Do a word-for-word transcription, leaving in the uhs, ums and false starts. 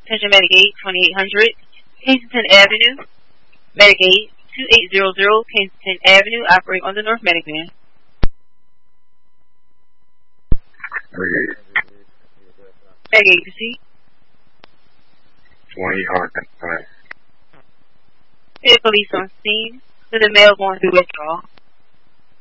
Attention Medicaid twenty-eight hundred, Kensington Avenue. Medicaid twenty-eight hundred, Kensington Avenue, operating on the North Medicaid. Medicaid. Medicaid, proceed. twenty hundred. Police on scene. To the mail going through withdrawal.